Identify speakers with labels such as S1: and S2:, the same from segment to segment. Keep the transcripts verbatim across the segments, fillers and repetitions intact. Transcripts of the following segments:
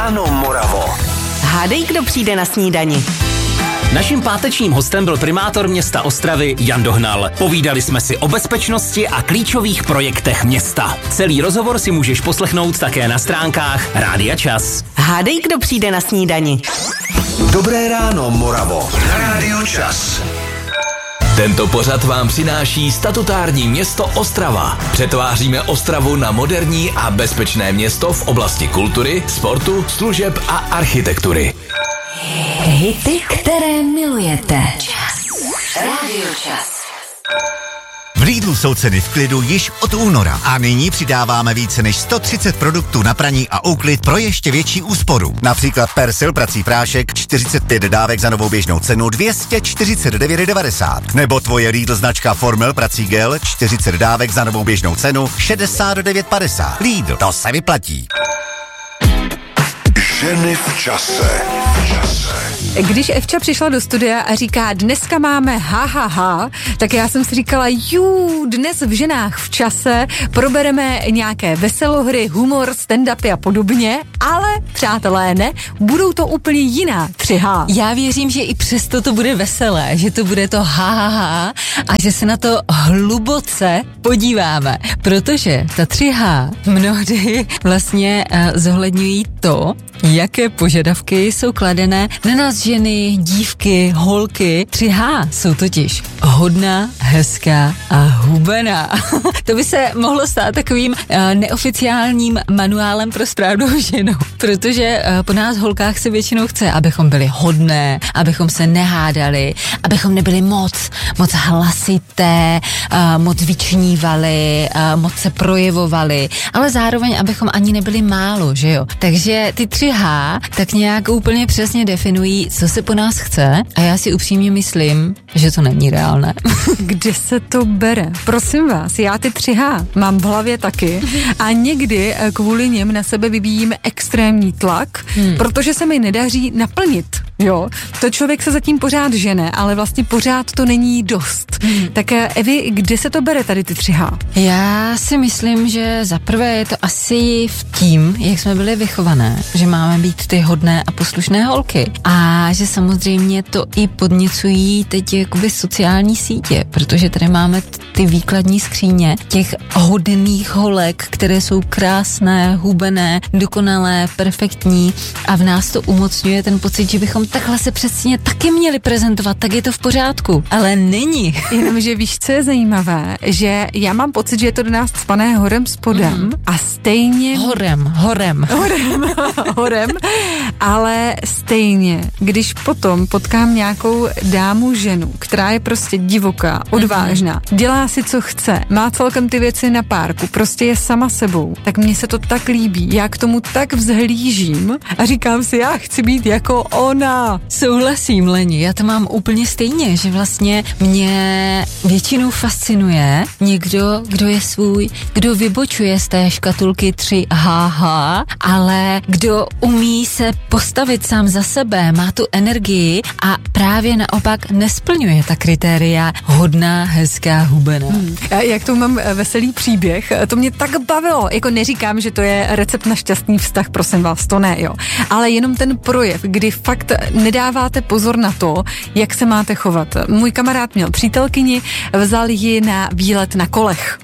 S1: ráno Moravo.
S2: Hádej, kdo přijde na snídani.
S3: Naším pátečním hostem byl primátor města Ostravy Jan Dohnal. Povídali jsme si o bezpečnosti a klíčových projektech města. Celý rozhovor si můžeš poslechnout také na stránkách Rádia Čas.
S2: Hádej, kdo přijde na snídani.
S1: Dobré ráno Moravo. Rádio Čas.
S4: Tento pořad vám přináší statutární město Ostrava. Přetváříme Ostravu na moderní a bezpečné město v oblasti kultury, sportu, služeb a architektury.
S5: Hity, které milujete. Čas. Rádio Čas.
S6: V Lidlu jsou ceny v klidu již od února a nyní přidáváme více než sto třicet produktů na praní a úklid pro ještě větší úsporu. Například Persil prací prášek čtyřicet pět dávek za novou běžnou cenu dvě stě čtyřicet devět devadesát. Nebo tvoje Lidl značka Formel prací gel čtyřicet dávek za novou běžnou cenu šedesát devět padesát. Lidl, to se vyplatí.
S1: Ženy v čase. V čase.
S7: Když Evča přišla do studia a říká, dneska máme ha, ha, ha, tak já jsem si říkala, jú, dnes v ženách v čase probereme nějaké veselohry, humor, stand-upy a podobně, ale přátelé, ne, budou to úplně jiná tři há.
S8: Já věřím, že i přesto to bude veselé, že to bude to ha, ha, ha a že se na to hluboce podíváme, protože ta tři há mnohdy vlastně uh, zohledňují to, jaké požadavky jsou kladené na nás ženy, dívky, holky. tři há jsou totiž hodná, hezká a hubená. To by se mohlo stát takovým uh, neoficiálním manuálem pro správnou ženu, protože uh, po nás holkách se většinou chce, abychom byli hodné, abychom se nehádali, abychom nebyli moc, moc hlasité, uh, moc vyčnívali, uh, moc se projevovali, ale zároveň, abychom ani nebyli málo, že jo? Takže ty tři há tak nějak úplně přesně definují, co se po nás chce a já si upřímně myslím, že to není reálné.
S7: Kde se to bere? Prosím vás, já ty tři há mám v hlavě taky a někdy kvůli něm na sebe vyvíjím extrémní tlak, hmm. protože se mi nedaří naplnit. Jo, to člověk se zatím pořád žene, ale vlastně pořád to není dost. Hmm. Tak Evi, kde se to bere tady ty tři há?
S8: Já si myslím, že zaprvé je to asi v tím, jak jsme byli vychované, že máme být ty hodné a poslušné holky. A že samozřejmě to i podněcují teď jakoby sociální sítě, protože tady máme ty výkladní skříně těch hodných holek, které jsou krásné, hubené, dokonalé, perfektní a v nás to umocňuje ten pocit, že bychom takhle se přesně taky měli prezentovat, tak je to v pořádku, ale není.
S7: Jenomže víš, co je zajímavé, že já mám pocit, že je to do nás cpané horem spodem mm. a stejně...
S8: Horem, horem.
S7: Horem, horem, ale stejně, když potom potkám nějakou dámu, ženu, která je prostě divoká, odvážná, mm. dělá si, co chce, má celkem ty věci na párku, prostě je sama sebou, tak mně se to tak líbí, já k tomu tak vzhlížím a říkám si, já chci být jako ona.
S8: Souhlasím, Leni, já to mám úplně stejně, že vlastně mě většinou fascinuje někdo, kdo je svůj, kdo vybočuje z té škatulky tři há há, ale kdo umí se postavit sám za sebe, má tu energii a právě naopak nesplňuje ta kritéria hodná, hezká, hubená. Hmm.
S7: Jak to mám veselý příběh, to mě tak bavilo, jako neříkám, že to je recept na šťastný vztah, prosím vás, to ne, jo, ale jenom ten projev, kdy fakt nedáváte pozor na to, jak se máte chovat. Můj kamarád měl přítelkyni, vzal ji na výlet na kolech.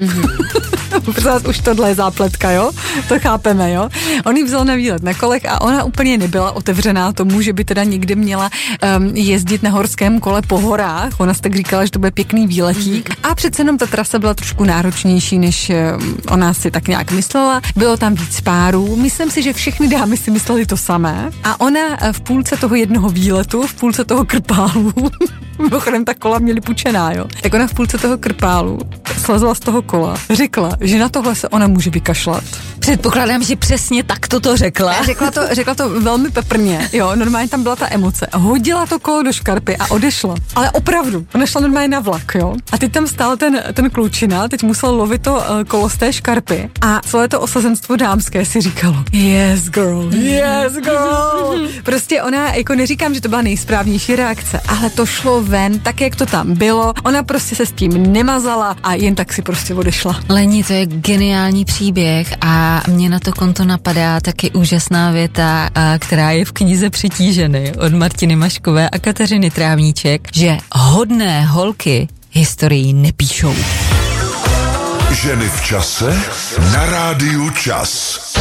S7: Mm-hmm. Už tohle je zápletka, jo? To chápeme, jo? On ji vzal na výlet na kolech a ona úplně nebyla otevřená tomu, že by teda někde měla um, jezdit na horském kole po horách. Ona si tak říkala, že to bude pěkný výletík. Mm-hmm. A přece jenom ta trasa byla trošku náročnější, než um, ona si tak nějak myslela. Bylo tam víc párů. Myslím si, že všechny dámy si mysleli to samé. A ona v půlce toho jednoho výletu, v půlce toho krpálu, mimochodem ta kola měli půjčená, jo. Tak ona v půlce toho krpálu slezla z toho kola, řekla, že na tohle se ona může vykašlat.
S8: Předpokládám, že přesně tak to řekla.
S7: Řekla to, řekla to velmi peprně, jo, normálně tam byla ta emoce. Hodila to kolo do škarpy a odešla. Ale opravdu, ona šla normálně na vlak, jo. A teď tam stál ten, ten klučina, teď musel lovit to uh, kolo z té škarpy a celé to osazenstvo dámské si říkalo, yes girl, yes girl. Prostě ona, jako neříkám, že to byla nejsprávnější reakce, ale to šlo ven, tak jak to tam bylo. Ona prostě se s tím nemazala a jen tak si prostě odešla.
S8: Leni, to je geniální příběh a mě na to konto napadá taky úžasná věta, a, která je v knize Přitíženy od Martiny Maškové a Kateřiny Trávníček, že hodné holky historii nepíšou.
S1: Ženy v čase na rádiu Čas.